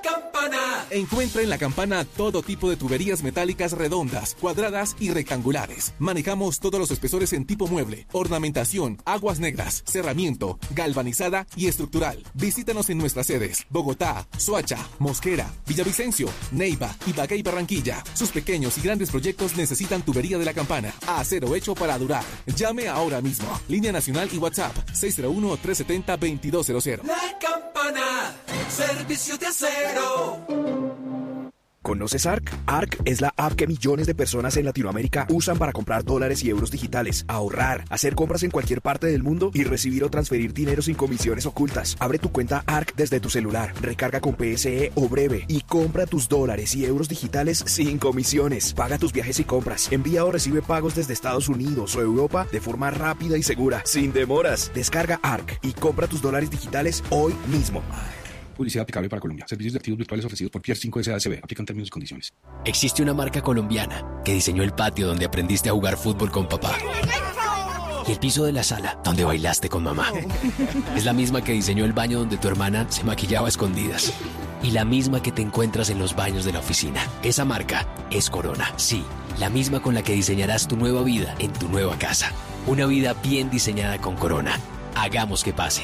Campana. Encuentra en La Campana todo tipo de tuberías metálicas redondas, cuadradas y rectangulares. Manejamos todos los espesores en tipo mueble, ornamentación, aguas negras, cerramiento, galvanizada y estructural. Visítanos en nuestras sedes: Bogotá, Soacha, Mosquera, Villavicencio, Neiva, Ibagué y Barranquilla. Sus pequeños y grandes proyectos necesitan tubería de La Campana. Acero hecho para durar. Llame ahora mismo. Línea nacional y WhatsApp 601-370-2200. La Campana, servicio de acero. ¿Conoces ARC? ARC es la app que millones de personas en Latinoamérica usan para comprar dólares y euros digitales, ahorrar, hacer compras en cualquier parte del mundo y recibir o transferir dinero sin comisiones ocultas. Abre tu cuenta ARC desde tu celular, recarga con PSE o Breve y compra tus dólares y euros digitales sin comisiones. Paga tus viajes y compras, envía o recibe pagos desde Estados Unidos o Europa de forma rápida y segura, sin demoras. Descarga ARC y compra tus dólares digitales hoy mismo. Publicidad aplicable para Colombia. Servicios de activos virtuales ofrecidos por Pier 5 SADCB. Aplican términos y condiciones. Existe una marca colombiana que diseñó el patio donde aprendiste a jugar fútbol con papá. Y el piso de la sala donde bailaste con mamá. Es la misma que diseñó el baño donde tu hermana se maquillaba a escondidas. Y la misma que te encuentras en los baños de la oficina. Esa marca es Corona. Sí, la misma con la que diseñarás tu nueva vida en tu nueva casa. Una vida bien diseñada con Corona. Hagamos que pase.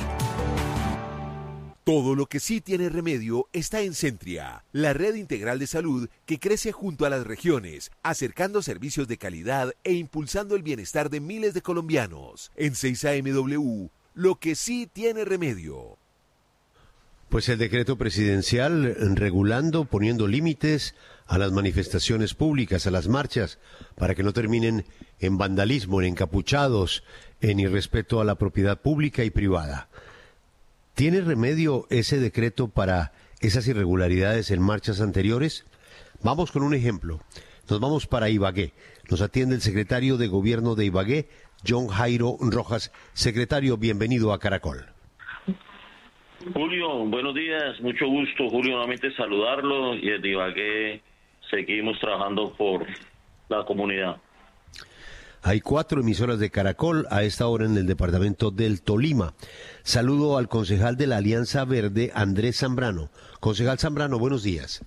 Todo lo que sí tiene remedio está en Centria, la red integral de salud que crece junto a las regiones, acercando servicios de calidad e impulsando el bienestar de miles de colombianos. En 6AMW, lo que sí tiene remedio. Pues el decreto presidencial regulando, poniendo límites a las manifestaciones públicas, a las marchas, para que no terminen en vandalismo, en encapuchados, en irrespeto a la propiedad pública y privada. ¿Tiene remedio ese decreto para esas irregularidades en marchas anteriores? Vamos con un ejemplo. Nos vamos para Ibagué. Nos atiende el secretario de Gobierno de Ibagué, John Jairo Rojas. Secretario, bienvenido a Caracol. Julio, buenos días. Mucho gusto, Julio, nuevamente saludarlo. Y desde Ibagué seguimos trabajando por la comunidad. Hay 4 emisoras de Caracol a esta hora en el departamento del Tolima. Saludo al concejal de la Alianza Verde, Andrés Zambrano. Concejal Zambrano, buenos días.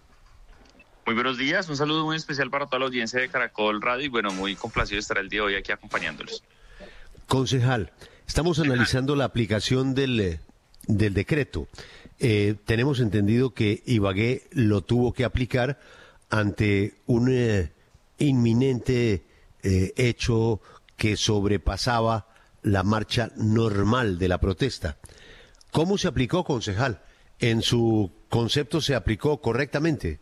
Muy buenos días, un saludo muy especial para toda la audiencia de Caracol Radio y bueno, muy complacido de estar el día de hoy aquí acompañándolos. Concejal, estamos analizando la aplicación del decreto. Tenemos entendido que Ibagué lo tuvo que aplicar ante un inminente hecho que sobrepasaba la marcha normal de la protesta. ¿Cómo se aplicó, concejal? ¿En su concepto se aplicó correctamente?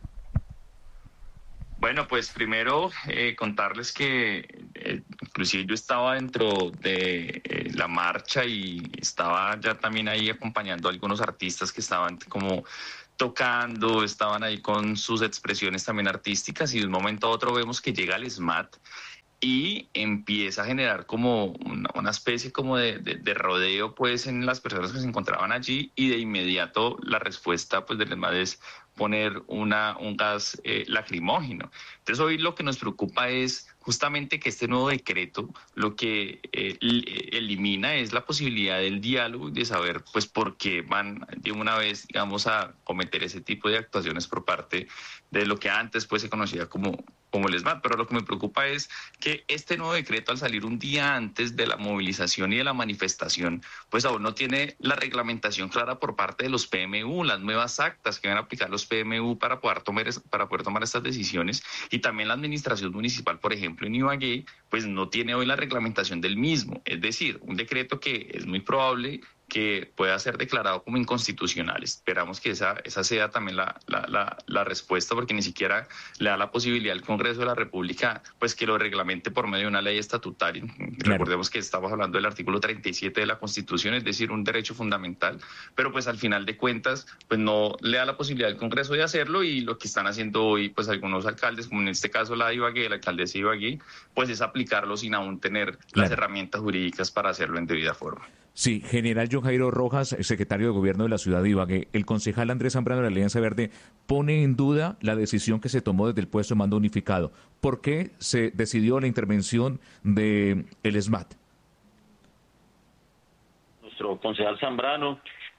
Bueno, pues primero contarles que inclusive yo estaba dentro de la marcha y estaba ya también ahí acompañando a algunos artistas que estaban como tocando, estaban ahí con sus expresiones también artísticas y de un momento a otro vemos que llega el SMAT y empieza a generar como una especie como de rodeo pues en las personas que se encontraban allí y de inmediato la respuesta pues del ESMAD es poner un gas lacrimógeno. Entonces hoy lo que nos preocupa es justamente que este nuevo decreto lo que elimina es la posibilidad del diálogo y de saber pues por qué van de una vez digamos a cometer ese tipo de actuaciones por parte de lo que antes pues se conocía como el ESMAD, pero lo que me preocupa es que este nuevo decreto al salir un día antes de la movilización y de la manifestación, pues aún no tiene la reglamentación clara por parte de los PMU, las nuevas actas que van a aplicar los PMU para poder tomar estas decisiones y también la administración municipal, por ejemplo, en Ibagué, pues no tiene hoy la reglamentación del mismo, es decir, un decreto que es muy probable que pueda ser declarado como inconstitucional. Esperamos que esa sea también la respuesta, porque ni siquiera le da la posibilidad al Congreso de la República pues que lo reglamente por medio de una ley estatutaria. Claro. Recordemos que estamos hablando del artículo 37 de la Constitución, es decir, un derecho fundamental, pero pues al final de cuentas pues no le da la posibilidad al Congreso de hacerlo y lo que están haciendo hoy pues algunos alcaldes, como en este caso la de Ibagué, la alcaldesa de Ibagué, pues es aplicarlo sin aún tener las herramientas jurídicas para hacerlo en debida forma. Sí, general John Jairo Rojas, secretario de Gobierno de la ciudad de Ibagué, el concejal Andrés Zambrano de la Alianza Verde pone en duda la decisión que se tomó desde el puesto de mando unificado. ¿Por qué se decidió la intervención del SMAT? Nuestro concejal Zambrano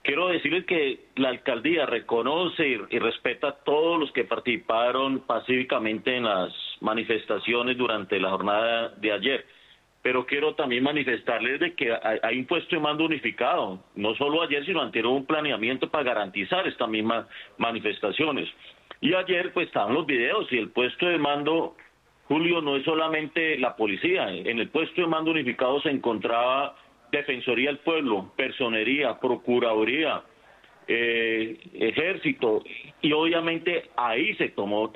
quiero decirles que la alcaldía reconoce y respeta a todos los que participaron pacíficamente en las manifestaciones durante la jornada de ayer. Pero quiero también manifestarles de que hay un puesto de mando unificado. No solo ayer, sino anterior un planeamiento para garantizar estas mismas manifestaciones. Y ayer pues estaban los videos y el puesto de mando, Julio, no es solamente la policía. En el puesto de mando unificado se encontraba Defensoría del Pueblo, Personería, Procuraduría, Ejército, y obviamente ahí se tomó,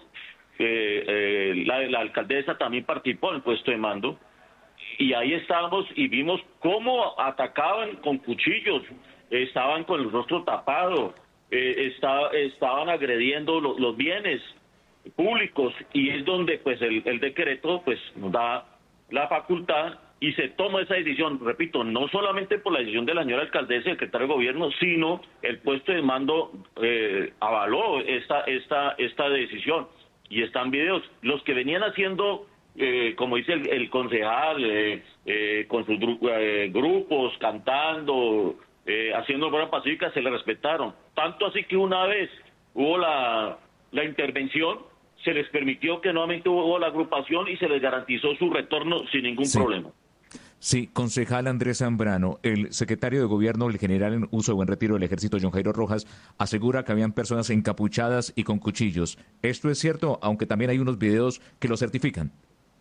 la alcaldesa también participó en el puesto de mando, y ahí estábamos y vimos cómo atacaban con cuchillos, estaban con el rostro tapado, estaban agrediendo los bienes públicos, y es donde pues el decreto pues nos da la facultad y se toma esa decisión, repito, no solamente por la decisión de la señora alcaldesa y secretario de gobierno, sino el puesto de mando avaló esta decisión, y están videos. Los que venían haciendo, como dice el concejal, con sus grupos, cantando, haciendo obra pacífica, se le respetaron. Tanto así que una vez hubo la intervención, se les permitió que nuevamente hubo la agrupación y se les garantizó su retorno sin ningún problema. Sí, concejal Andrés Zambrano, el secretario de Gobierno, el general en uso de buen retiro del Ejército, John Jairo Rojas, asegura que habían personas encapuchadas y con cuchillos. ¿Esto es cierto? Aunque también hay unos videos que lo certifican.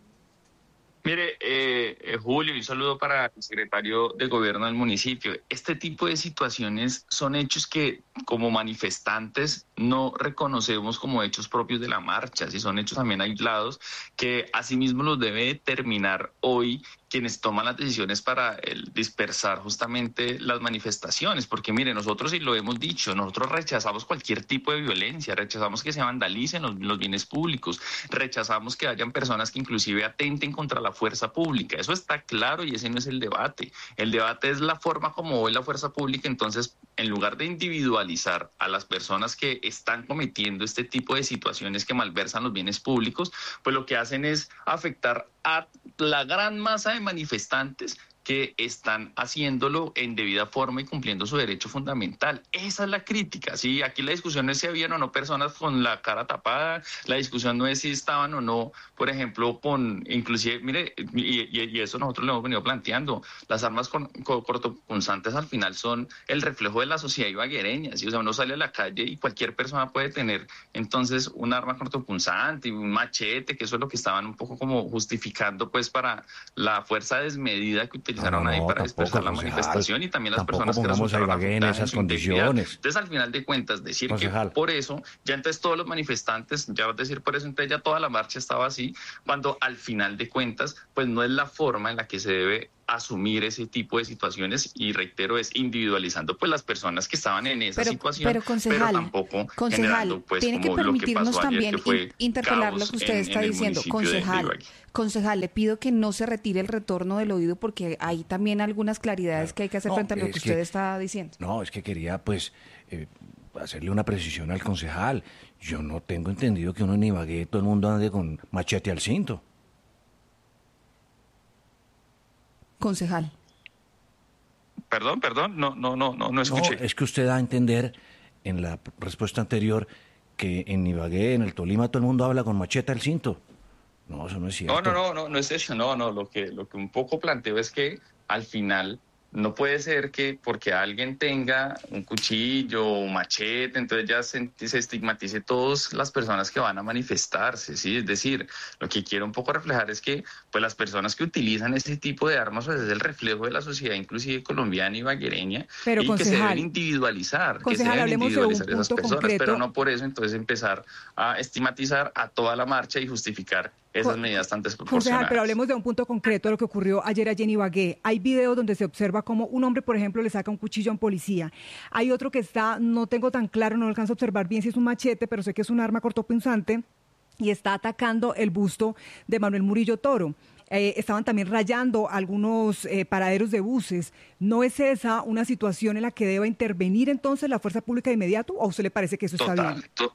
Mire, Julio, un saludo para el secretario de Gobierno del municipio. Este tipo de situaciones son hechos que como manifestantes no reconocemos como hechos propios de la marcha, si son hechos también aislados, que asimismo los debe determinar hoy quienes toman las decisiones para dispersar justamente las manifestaciones, porque mire, nosotros, y lo hemos dicho, nosotros rechazamos cualquier tipo de violencia, rechazamos que se vandalicen los bienes públicos, rechazamos que hayan personas que inclusive atenten contra la fuerza pública, eso está claro y ese no es el debate es la forma como hoy la fuerza pública, entonces, en lugar de individualizar a las personas que están cometiendo este tipo de situaciones que malversan los bienes públicos, pues lo que hacen es afectar a la gran masa de manifestantes que están haciéndolo en debida forma y cumpliendo su derecho fundamental. Esa es la crítica, ¿sí? Aquí la discusión no es si habían o no personas con la cara tapada, la discusión no es si estaban o no, por ejemplo, inclusive, mire, y eso nosotros lo hemos venido planteando, las armas cortopunzantes al final son el reflejo de la sociedad ibaguereña, ¿sí? O sea, uno sale a la calle y cualquier persona puede tener entonces un arma cortopunzante, un machete, que eso es lo que estaban un poco como justificando pues para la fuerza desmedida que utilizaron ahí para dispersar la manifestación, y también las personas que resultaron afectadas en esas condiciones. Entonces, al final de cuentas, decir que por eso, ya entonces todos los manifestantes, ya decir por eso, entonces ya toda la marcha estaba así, cuando al final de cuentas, pues no es la forma en la que se debe asumir ese tipo de situaciones, y reitero, es individualizando pues las personas que estaban en esa situación, pero tampoco generando pues tiene como que lo que permitirnos pasó también ayer, que fue interpelar lo que usted está diciendo. Concejal, le pido que no se retire el retorno del oído, porque hay también algunas claridades que hay que hacer frente a lo que usted está diciendo. No, es que quería pues hacerle una precisión al concejal. Yo no tengo entendido que uno en Ibagué todo el mundo ande con machete al cinto. Concejal. Perdón, no escuché. No, es que usted da a entender en la respuesta anterior que en Ibagué, en el Tolima, todo el mundo habla con machete al cinto. No, eso no es cierto. No es eso, no, lo que un poco planteo es que al final no puede ser que porque alguien tenga un cuchillo o un machete, entonces ya se estigmatice todas las personas que van a manifestarse, ¿sí? Es decir, lo que quiero un poco reflejar es que pues las personas que utilizan ese tipo de armas pues, es el reflejo de la sociedad, inclusive colombiana y baguereña, pero, y que se deben individualizar, esas personas, concreto, pero no por eso entonces empezar a estigmatizar a toda la marcha y justificar esas medidas tan desproporcionadas. Concejal, pero hablemos de un punto concreto de lo que ocurrió ayer allí en Ibagué. Hay videos donde se observa cómo un hombre, por ejemplo, le saca un cuchillo a un policía. Hay otro que está, no tengo tan claro, no alcanzo a observar bien si es un machete, pero sé que es un arma cortopunzante, y está atacando el busto de Manuel Murillo Toro. Estaban también rayando algunos paraderos de buses. ¿No es esa una situación en la que deba intervenir entonces la fuerza pública de inmediato, o a usted le parece que eso está bien?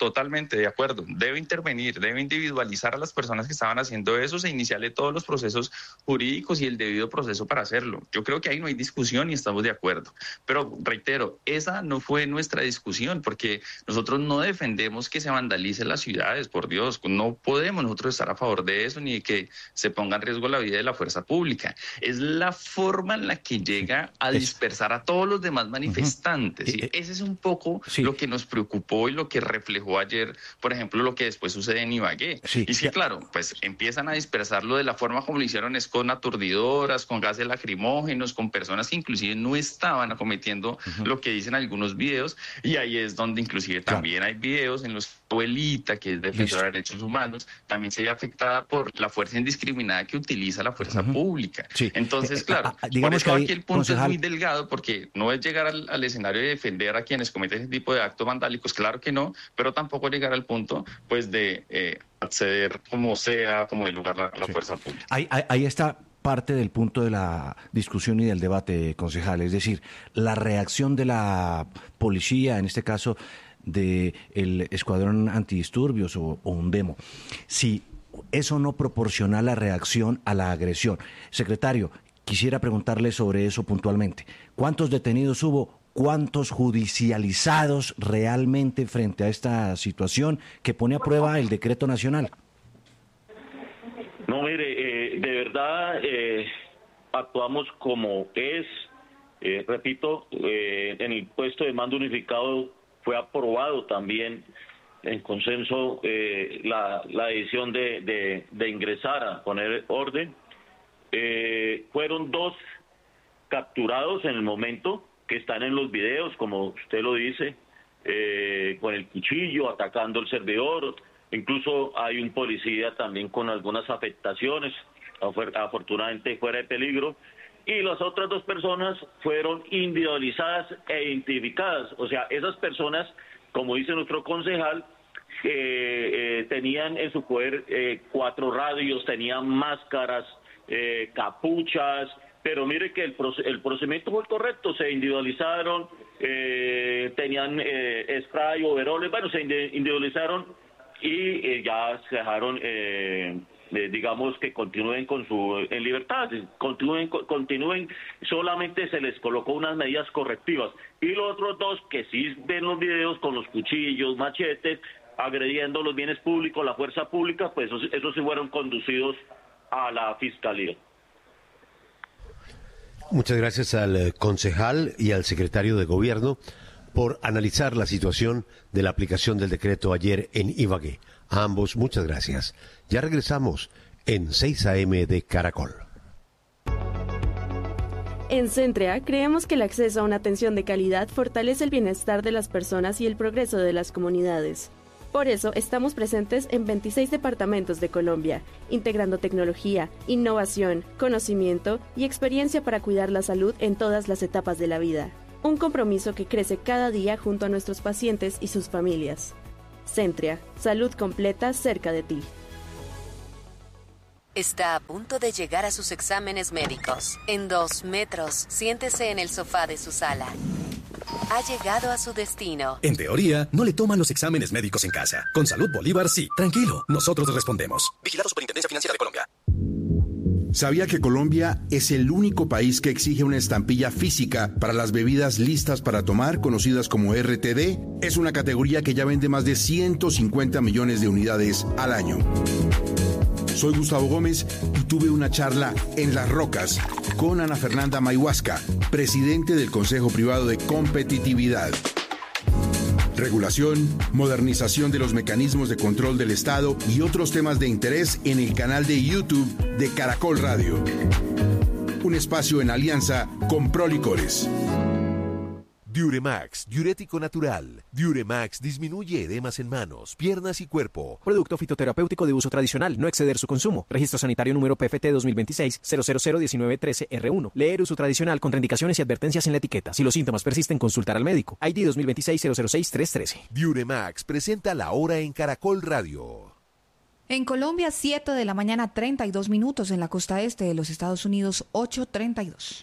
totalmente de acuerdo. Debe intervenir, debe individualizar a las personas que estaban haciendo eso, se iniciarle todos los procesos jurídicos y el debido proceso para hacerlo. Yo creo que ahí no hay discusión y estamos de acuerdo. Pero reitero, esa no fue nuestra discusión, porque nosotros no defendemos que se vandalicen las ciudades, por Dios. No podemos nosotros estar a favor de eso ni de que se ponga en riesgo la vida de la fuerza pública. Es la forma en la que llega a dispersar a todos los demás manifestantes. ¿Sí? Ese es un poco lo que nos preocupó y lo que reflejó ayer, por ejemplo, lo que después sucede en Ibagué. Y sí, claro, pues empiezan a dispersarlo de la forma como lo hicieron, es con aturdidoras, con gases lacrimógenos, con personas que inclusive no estaban acometiendo lo que dicen algunos videos, y ahí es donde inclusive también hay videos en los que abuelita, que es defensora de derechos humanos, también se ve afectada por la fuerza indiscriminada que utiliza la fuerza pública. Entonces, claro, por eso aquí el punto es muy delgado, porque no es llegar al escenario de defender a quienes cometen ese tipo de actos vandálicos, claro que no, pero tampoco llegar al punto pues de acceder como sea, como el lugar la fuerza pública. Ahí está parte del punto de la discusión y del debate, concejal, es decir, la reacción de la policía, en este caso del escuadrón antidisturbios o un demo. Si eso no proporciona la reacción a la agresión. Secretario, quisiera preguntarle sobre eso puntualmente. ¿Cuántos detenidos hubo? ¿Cuántos judicializados realmente frente a esta situación que pone a prueba el decreto nacional? No, mire, de verdad actuamos como es. Repito, en el puesto de mando unificado fue aprobado también en consenso la decisión de ingresar a poner orden. Fueron 2 capturados en el momento, que están en los videos, como usted lo dice, con el cuchillo atacando el servidor. Incluso hay un policía también con algunas afectaciones, afortunadamente fuera de peligro. Y las otras 2 personas fueron individualizadas e identificadas. O sea, esas personas, como dice nuestro concejal, tenían en su poder 4 radios, tenían máscaras, capuchas, pero mire que el procedimiento fue correcto, se individualizaron, tenían spray, overoles, bueno, se individualizaron y ya se dejaron, digamos, que continúen en libertad, continúen, solamente se les colocó unas medidas correctivas. Y los otros 2 que sí ven los videos con los cuchillos, machetes, agrediendo los bienes públicos, la fuerza pública, pues esos sí fueron conducidos a la fiscalía. Muchas gracias al concejal y al secretario de Gobierno por analizar la situación de la aplicación del decreto ayer en Ibagué. A ambos, muchas gracias. Ya regresamos en 6 AM de Caracol. En Centrea creemos que el acceso a una atención de calidad fortalece el bienestar de las personas y el progreso de las comunidades. Por eso estamos presentes en 26 departamentos de Colombia, integrando tecnología, innovación, conocimiento y experiencia para cuidar la salud en todas las etapas de la vida. Un compromiso que crece cada día junto a nuestros pacientes y sus familias. Centrea, salud completa cerca de ti. Está a punto de llegar a sus exámenes médicos. En 2 metros, siéntese en el sofá de su sala. Ha llegado a su destino. En teoría, no le toman los exámenes médicos en casa. Con Salud Bolívar, sí. Tranquilo, nosotros respondemos. Vigilado Superintendencia Financiera de Colombia. ¿Sabía que Colombia es el único país que exige una estampilla física para las bebidas listas para tomar, conocidas como RTD? Es una categoría que ya vende más de 150 millones de unidades al año. Soy Gustavo Gómez y tuve una charla en Las Rocas con Ana Fernanda Mayhuasca, presidente del Consejo Privado de Competitividad. Regulación, modernización de los mecanismos de control del Estado y otros temas de interés en el canal de YouTube de Caracol Radio. Un espacio en alianza con Prolicores. Diuremax, diurético natural. Diuremax disminuye edemas en manos, piernas y cuerpo. Producto fitoterapéutico de uso tradicional, no exceder su consumo. Registro sanitario número PFT 2026-0001913R1. Leer uso tradicional, contraindicaciones y advertencias en la etiqueta. Si los síntomas persisten, consultar al médico. ID 2026-006-313. Diuremax presenta la hora en Caracol Radio. En Colombia, 7 de la mañana, 32 minutos. En la costa este de los Estados Unidos, 8:32.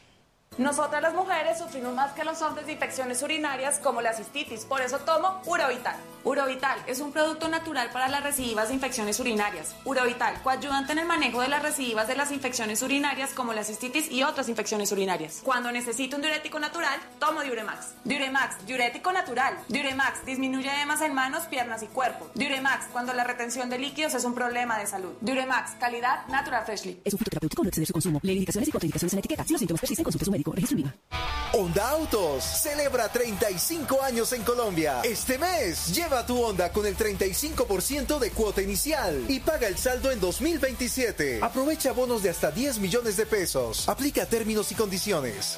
Nosotras las mujeres sufrimos más que los hombres de infecciones urinarias como la cistitis, por eso tomo Urovital. Urovital es un producto natural para las recidivas de infecciones urinarias. Urovital, coayudante en el manejo de las recidivas de las infecciones urinarias como la cistitis y otras infecciones urinarias. Cuando necesito un diurético natural, tomo Diuremax. Diuremax, diurético natural. Diuremax disminuye edemas en manos, piernas y cuerpo. Diuremax, cuando la retención de líquidos es un problema de salud. Diuremax, calidad Natural Freshly. Es un fitoterapéutico, no exceder su consumo. Lee indicaciones y contraindicaciones en la etiqueta. Si los síntomas persisten, consulte a su médico. Registro IVA. Honda Autos celebra 35 años en Colombia. Este mes, lleva tu Honda con el 35% de cuota inicial y paga el saldo en 2027. Aprovecha bonos de hasta 10 millones de pesos. Aplica términos y condiciones.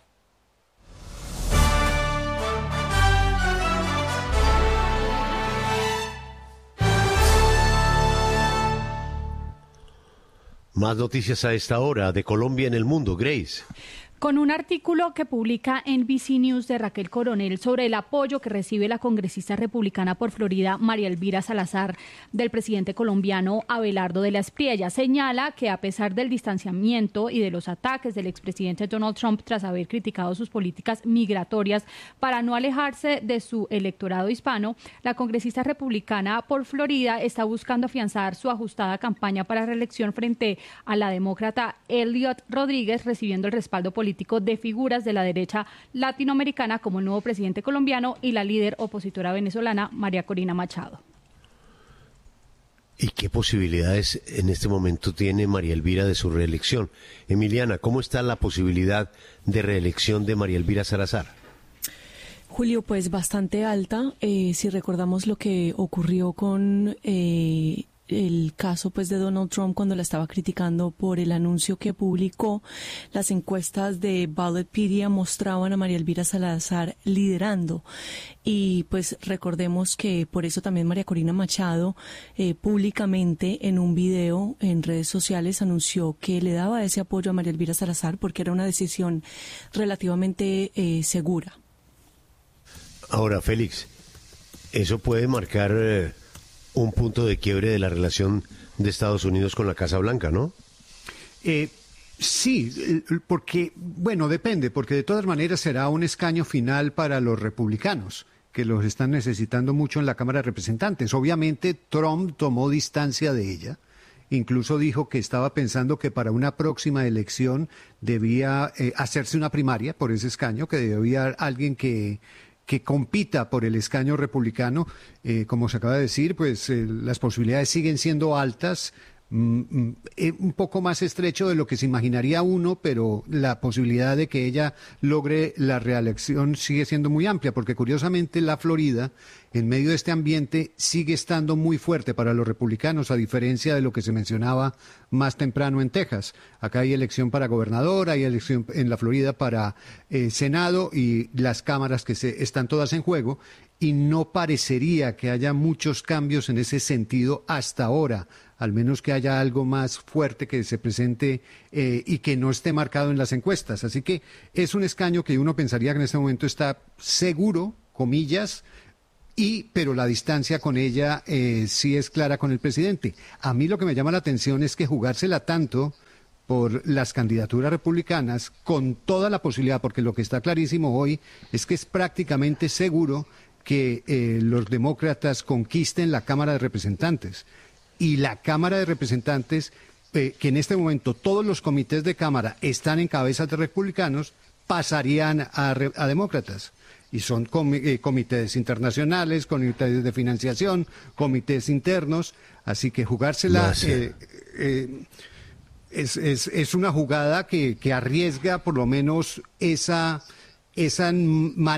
Más noticias a esta hora de Colombia en el mundo, Grace. Con un artículo que publica NBC News de Raquel Coronel sobre el apoyo que recibe la congresista republicana por Florida, María Elvira Salazar, del presidente colombiano Abelardo de la Espriella, señala que a pesar del distanciamiento y de los ataques del expresidente Donald Trump tras haber criticado sus políticas migratorias para no alejarse de su electorado hispano, la congresista republicana por Florida está buscando afianzar su ajustada campaña para reelección frente a la demócrata Elliot Rodríguez, recibiendo el respaldo político de figuras de la derecha latinoamericana como el nuevo presidente colombiano y la líder opositora venezolana María Corina Machado. ¿Y qué posibilidades en este momento tiene María Elvira de su reelección? Emiliana, ¿cómo está la posibilidad de reelección de María Elvira Salazar? Julio, pues bastante alta. Si recordamos lo que ocurrió con el caso pues de Donald Trump cuando la estaba criticando por el anuncio que publicó, las encuestas de Ballotpedia mostraban a María Elvira Salazar liderando, y pues recordemos que por eso también María Corina Machado públicamente en un video en redes sociales anunció que le daba ese apoyo a María Elvira Salazar porque era una decisión relativamente segura. Ahora, Félix, eso puede marcar un punto de quiebre de la relación de Estados Unidos con la Casa Blanca, ¿no? Sí, porque, bueno, depende, porque de todas maneras será un escaño final para los republicanos, que los están necesitando mucho en la Cámara de Representantes. Obviamente, Trump tomó distancia de ella, incluso dijo que estaba pensando que para una próxima elección debía hacerse una primaria por ese escaño, que debía haber alguien que compita por el escaño republicano. Como se acaba de decir, pues las posibilidades siguen siendo altas, un poco más estrecho de lo que se imaginaría uno, pero la posibilidad de que ella logre la reelección sigue siendo muy amplia, porque curiosamente la Florida, en medio de este ambiente, sigue estando muy fuerte para los republicanos, a diferencia de lo que se mencionaba más temprano en Texas. Acá hay elección para gobernador, hay elección en la Florida para Senado, y las cámaras que están todas en juego, y no parecería que haya muchos cambios en ese sentido hasta ahora, al menos que haya algo más fuerte que se presente y que no esté marcado en las encuestas. Así que es un escaño que uno pensaría que en este momento está seguro, comillas, pero la distancia con ella sí es clara con el presidente. A mí lo que me llama la atención es que jugársela tanto por las candidaturas republicanas, con toda la posibilidad, porque lo que está clarísimo hoy es que es prácticamente seguro que los demócratas conquisten la Cámara de Representantes. Y la Cámara de Representantes, que en este momento todos los comités de Cámara están en cabezas de republicanos, pasarían a demócratas. Y son comités internacionales, comités de financiación, comités internos. Así que jugársela es una jugada que arriesga por lo menos esa